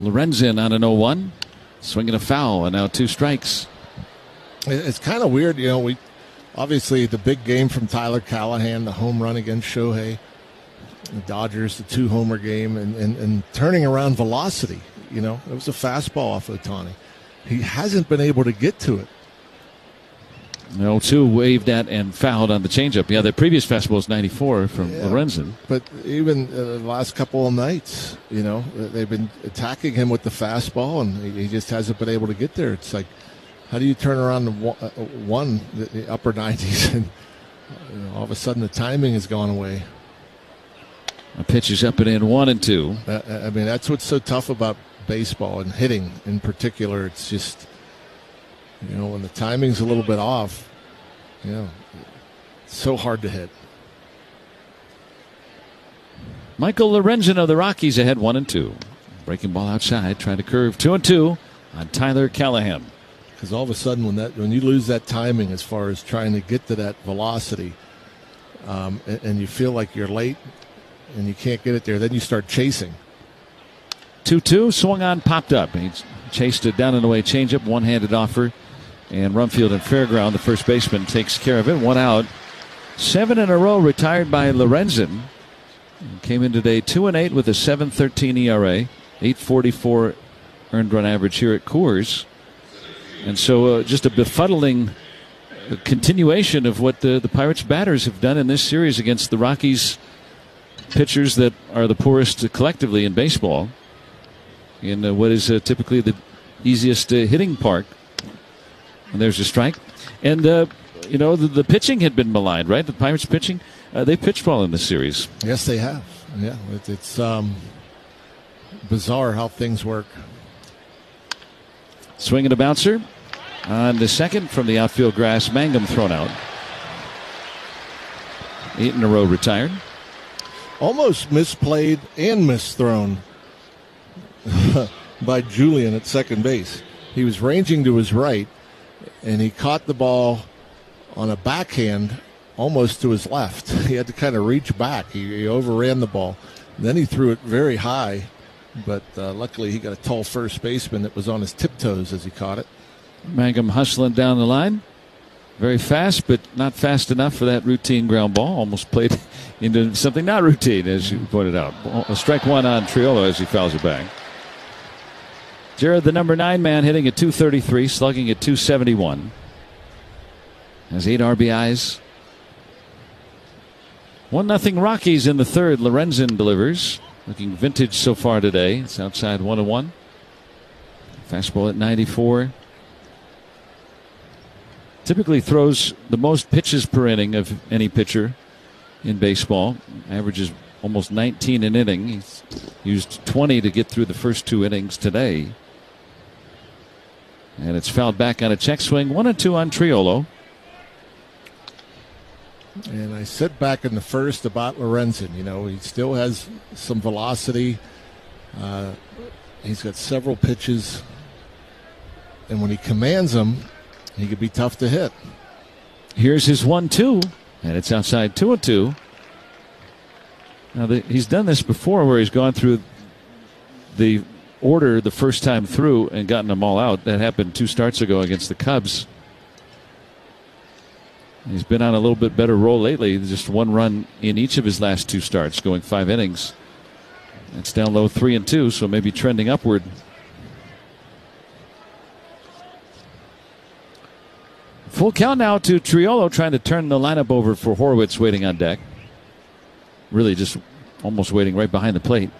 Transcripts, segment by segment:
Lorenzen on an 0-1. Swinging a foul, and now 2 strikes. It's kind of weird, we obviously the big game from Tyler Callahan, the home run against Shohei, the Dodgers, the 2-homer game, and turning around velocity. It was a fastball off Ohtani. He hasn't been able to get to it. 0-2 waved at and fouled on the changeup. Yeah, the previous fastball was 94 from Lorenzen. But even the last couple of nights, they've been attacking him with the fastball, and he just hasn't been able to get there. It's like, how do you turn around the upper 90s, and all of a sudden the timing has gone away? A pitch is up and in, 1-2. That's what's so tough about baseball and hitting in particular. It's just, when the timing's a little bit off, it's so hard to hit. Michael Lorenzen of the Rockies ahead 1-2. Breaking ball outside, trying to curve 2-2 on Tyler Callahan. Because all of a sudden when you lose that timing as far as trying to get to that velocity, and you feel like you're late and you can't get it there, then you start chasing. 2-2, swung on, popped up. He chased it down and away changeup, one-handed offer. And Rumfield and Fairground, the first baseman, takes care of it. 1 out. 7 in a row retired by Lorenzen. Came in today 2-8 with a 7.13 ERA, 8.44 earned run average here at Coors. And so just a befuddling continuation of what the Pirates batters have done in this series against the Rockies pitchers that are the poorest collectively in baseball in what is typically the easiest hitting park. And there's a strike. And, the pitching had been maligned, right? The Pirates pitching, they pitched well in this series. Yes, they have. Yeah, it's bizarre how things work. Swing and a bouncer on the second from the outfield grass. Mangum thrown out. 8 in a row retired. Almost misplayed and misthrown by Julian at second base. He was ranging to his right, and he caught the ball on a backhand almost to his left. He had to kind of reach back. He overran the ball. Then he threw it very high, but luckily he got a tall first baseman that was on his tiptoes as he caught it. Mangum hustling down the line. Very fast, but not fast enough for that routine ground ball. Almost played into something not routine, as you pointed out. A strike 1 on Triolo as he fouls it back. Jared, the number 9 man, hitting at .233, slugging at .271. Has 8 RBIs. 1-0 Rockies in the third. Lorenzen delivers. Looking vintage so far today. It's outside 1-1. Fastball at 94. Typically throws the most pitches per inning of any pitcher in baseball. Averages almost 19 an inning. He's used 20 to get through the first 2 innings today. And it's fouled back on a check swing. 1-2 on Triolo. And I said back in the first about Lorenzen, he still has some velocity. He's got several pitches. And when he commands them, he could be tough to hit. Here's his 1-2, and it's outside 2-2. Now, he's done this before where he's gone through the order the first time through and gotten them all out. That happened 2 starts ago against the Cubs. He's been on a little bit better roll lately. Just 1 run in each of his last 2 starts, going 5 innings. It's down low 3-2, so maybe trending upward. Full count now to Triolo, trying to turn the lineup over for Horwitz waiting on deck. Really just almost waiting right behind the plate.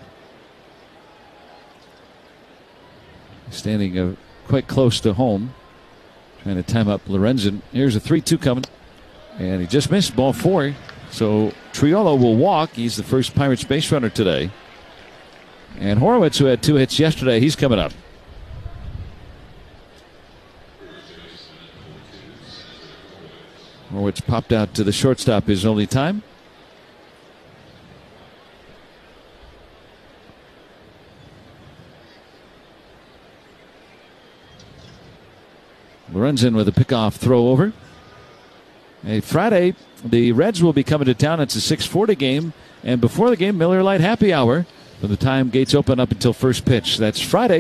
Standing quite close to home. Trying to time up Lorenzen. Here's a 3-2 coming. And he just missed ball 4. So Triolo will walk. He's the first Pirates base runner today. And Horwitz, who had 2 hits yesterday, he's coming up. Horwitz popped out to the shortstop his only time. Lorenzen with a pickoff throw over. Friday, the Reds will be coming to town. It's a 6:40 game. And before the game, Miller Lite happy hour. from the time gates open up until first pitch. That's Friday.